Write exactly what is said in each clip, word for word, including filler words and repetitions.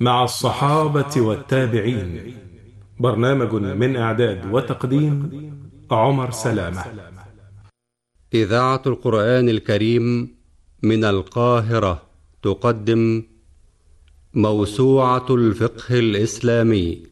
مع الصحابة والتابعين. برنامج من إعداد وتقديم عمر سلامة. إذاعة القرآن الكريم من القاهرة تقدم موسوعة الفقه الإسلامي.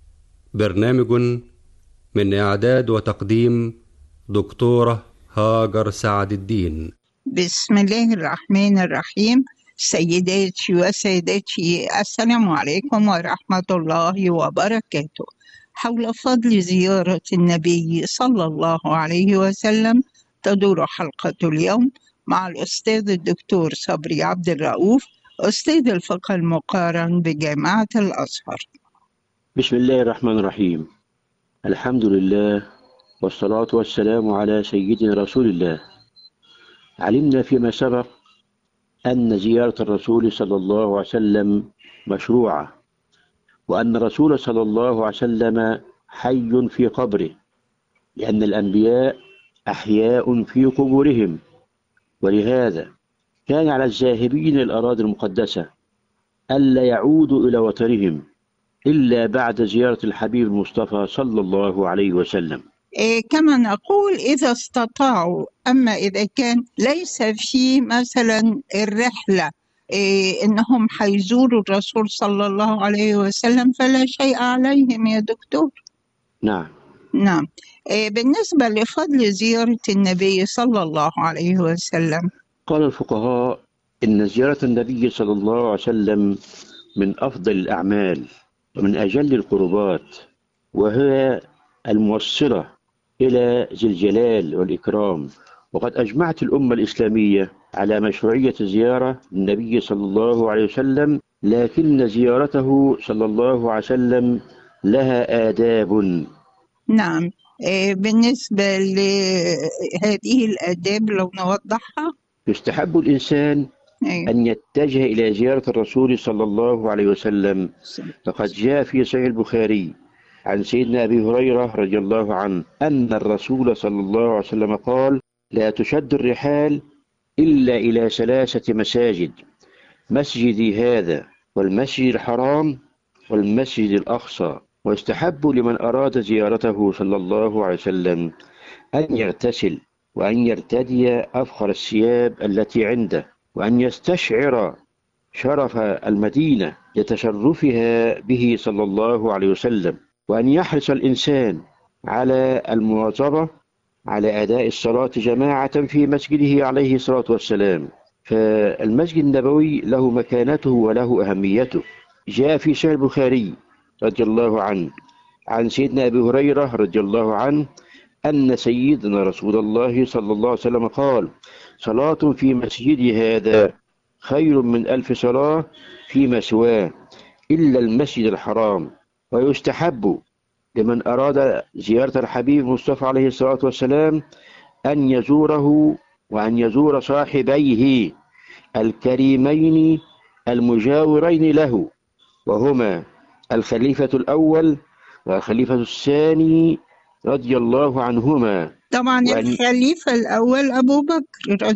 برنامج من إعداد وتقديم دكتورة هاجر سعد الدين. بسم الله الرحمن الرحيم. سيداتي وسادتي، السلام عليكم ورحمة الله وبركاته. حول فضل زيارة النبي صلى الله عليه وسلم تدور حلقة اليوم مع الأستاذ الدكتور صبري عبد الرؤوف، أستاذ الفقه المقارن بجامعة الأزهر. بسم الله الرحمن الرحيم. الحمد لله والصلاة والسلام على سيدنا رسول الله. علمنا فيما سبق أن زيارة الرسول صلى الله عليه وسلم مشروعة، وأن الرسول صلى الله عليه وسلم حي في قبره، لأن الأنبياء أحياء في قبورهم، ولهذا كان على الذاهبين الأراضي المقدسة ألا يعودوا إلى وطنهم إلا بعد زيارة الحبيب المصطفى صلى الله عليه وسلم. إيه كما نقول إذا استطاعوا، أما إذا كان ليس في مثلا الرحلة إيه إنهم حيزوروا الرسول صلى الله عليه وسلم فلا شيء عليهم يا دكتور. نعم نعم. إيه بالنسبة لفضل زيارة النبي صلى الله عليه وسلم، قال الفقهاء إن زيارة النبي صلى الله عليه وسلم من أفضل الأعمال ومن أجل القربات، وهي الموصلة إلى ذي الجلال والإكرام. وقد أجمعت الأمة الإسلامية على مشروعية زيارة النبي صلى الله عليه وسلم، لكن زيارته صلى الله عليه وسلم لها آداب. نعم. إيه بالنسبة لهذه الآداب لو نوضحها. يستحب الإنسان إيه. أن يتجه إلى زيارة الرسول صلى الله عليه وسلم. فقد جاء في صحيح البخاري عن سيدنا أبي هريرة رضي الله عنه أن الرسول صلى الله عليه وسلم قال: لا تشد الرحال إلا إلى ثلاثة مساجد: مسجدي هذا، والمسجد الحرام، والمسجد الأقصى. ويستحب لمن أراد زيارته صلى الله عليه وسلم أن يغتسل، وأن يرتدي أفخر الثياب التي عنده، وأن يستشعر شرف المدينة لتشرفها به صلى الله عليه وسلم، وأن يحرص الإنسان على المواظبة على أداء الصلاة جماعة في مسجده عليه الصلاة والسلام. فالمسجد النبوي له مكانته وله أهميته. جاء في صحيح البخاري رضي الله عنه عن سيدنا أبي هريرة رضي الله عنه أن سيدنا رسول الله صلى الله عليه وسلم قال: صلاة في مسجدي هذا خير من ألف صلاة فيما سواه إلا المسجد الحرام. ويستحب لمن أراد زيارة الحبيب المصطفى عليه الصلاة والسلام أن يزوره، وأن يزور صاحبيه الكريمين المجاورين له، وهما الخليفة الأول والخليفة الثاني رضي الله عنهما. طبعا الخليفة الأول أبو بكر